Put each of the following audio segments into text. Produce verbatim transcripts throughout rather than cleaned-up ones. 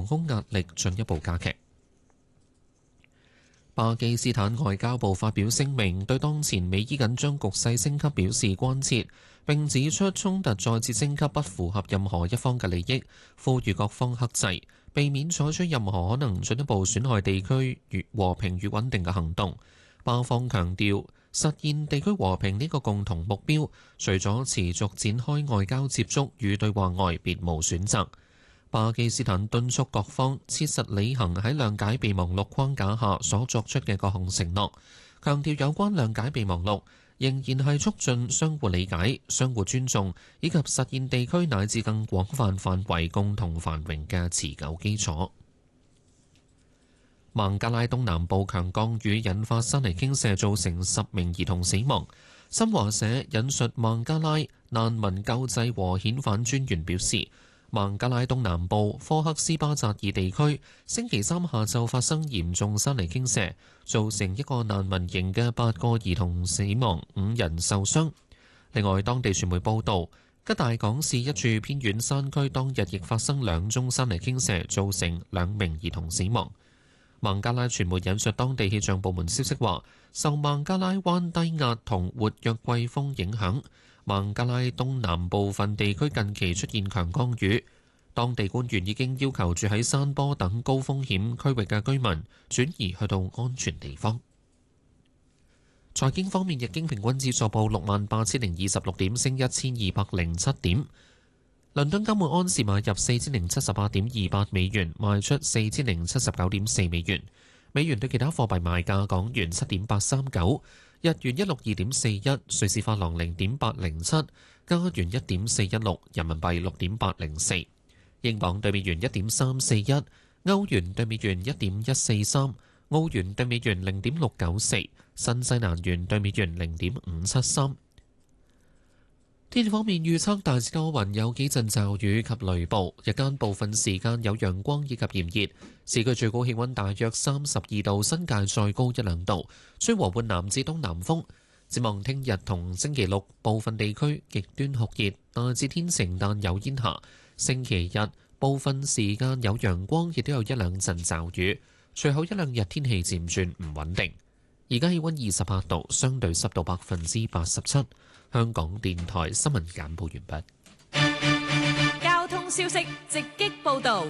航空壓力進一步加劇。巴基斯坦外交部發表聲明，對當前美伊緊張局勢升級表示關切，並指出衝突再次升級不符合任何一方嘅利益，呼籲各方克制，避免採取任何可能進一步損害地區和平與穩定嘅行動。巴方強調，實現地區和平呢個共同目標，除咗持續展開外交接觸與對話外，別無選擇。巴基斯坦敦促各方切實履行喺諒解備忘錄框架下所作出嘅各項承諾，強調有關諒解備忘錄仍然係促進相互理解、相互尊重以及實現地區乃至更廣泛範圍共同繁榮嘅持久基礎。孟加拉東南部強降雨引發山泥傾瀉，造成十名兒童死亡。新華社引述孟加拉難民救濟和遣返專員表示，孟加拉東南部科克斯巴扎爾地區星期三下晝發生嚴重山泥傾瀉，造成一個難民營嘅八個兒童死亡，五人受傷。另外，當地傳媒報道，吉大港市一處偏遠山區當日亦發生兩宗山泥傾瀉，造成兩名兒童死亡。孟加拉傳媒引述當地氣象部門消息話，受孟加拉灣低壓同活躍季風影響，孟加拉東南部分地區近期出現強降雨，當地官員已經要求住喺山坡等高風險區域嘅居民轉移去到安全地方。財經方面，日經平均指數報六萬八千零二十六點，升一千二百零七點。倫敦金每安士買入四千零七十八點二八美元，賣出四千零七十九點四美元。美元對其他貨幣賣價：港元七點八三九，日元一六二點四一，瑞士法郎零點八零七，加元一點四一六，人民幣六點八零四，英鎊對美元一點三四一，歐元對美元一點一四三，澳元對美元零點六九四，新西蘭元對美元零點五七三。天氣方面預測大致多雲，有幾陣驟雨及雷暴，日間部分時間有陽光以及炎熱，市區最高氣溫大約三十二度，新界再高一兩度，吹和緩南至東南風。展望聽日同星期六，部分地區極端酷熱，大致天晴但有煙霞。星期日部分時間有陽光，亦都有一兩陣驟雨，隨後一兩日天氣漸轉唔穩定。而家氣溫二十八度，相對濕度百分之八十七。香港電台新聞簡報完畢。 交通消息直擊報導。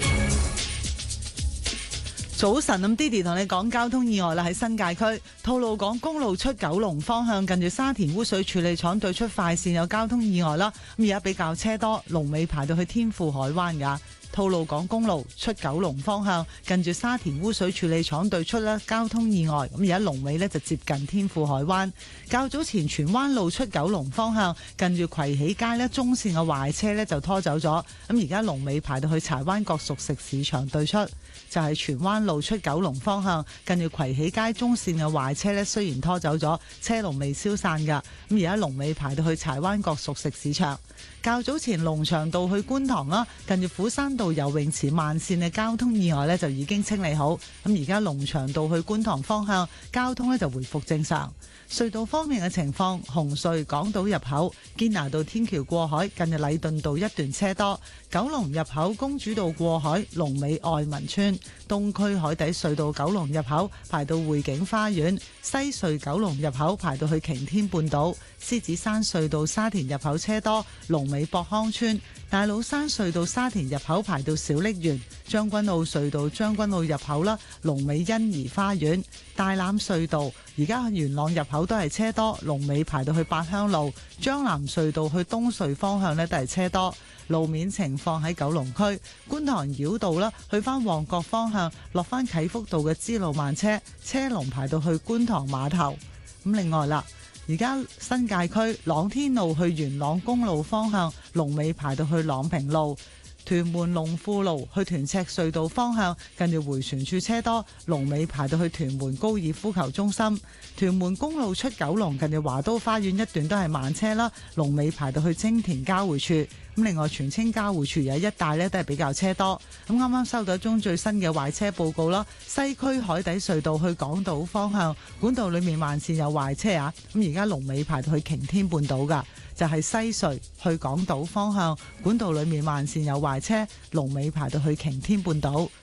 早晨，咁 Didi 同你講交通意外啦，喺新界區吐露港公路出九龍方向，近住沙田污水處理廠對出快線有交通意外啦。咁而家比較車多，龍尾排到去天富海灣㗎。吐露港公路出九龍方向，近住沙田污水處理廠對出咧交通意外，咁而家龍尾呢就接近天富海灣。較早前荃灣路出九龍方向，近住葵喜街呢中線嘅壞車呢就拖走咗，咁而家龍尾排到去柴灣角熟食市場對出。就係荃灣路出九龍方向，近住葵喜街中線嘅壞車呢雖然拖走咗，車龍未消散㗎，咁而家龍尾排到去柴灣角熟食市場。較早前龍翔道去觀塘啦，近住虎山道游泳池慢線嘅交通意外呢就已經清理好，咁而家龍翔道去觀塘方向交通呢就回復正常。隧道方面嘅情況，紅隧港島入口堅拿道天橋過海，近住禮頓道一段車多；九龍入口公主道過海，龍尾愛民村；東區海底隧道九龍入口排到匯景花園；西隧九龍入口排到去擎天半島；獅子山隧道沙田入口車多，龍尾博康村；大老山隧道沙田入口排到小瀝源；將軍澳隧道將軍澳入口啦，龍尾欣怡花園；大欖隧道而家元朗入口都係車多，龍尾排到去八鄉路；將南隧道去東隧方向呢都係車多。路面情況喺九龍區觀塘繞道啦，去翻旺角方向落翻啟福道嘅支路慢車，車龍排到去觀塘碼頭。咁另外啦，而家新界區朗天路去元朗公路方向，龍尾排到去朗平路；屯門龍富路去屯赤隧道方向，近住迴旋處車多，龍尾排到去屯門高爾夫球中心；屯門公路出九龍，近住華都花園一段都係慢車啦，龍尾排到去青田交匯處。咁另外荃青交匯處有一帶呢都係比較車多。咁啱啱收到一宗最新嘅壞車報告啦，西區海底隧道去港島方向管道裏面慢線有壞車啊，咁而家龍尾排到去擎天半島噶，就係西隧去港島方向管道裏面慢線有壞車，龍尾排到去擎天半島。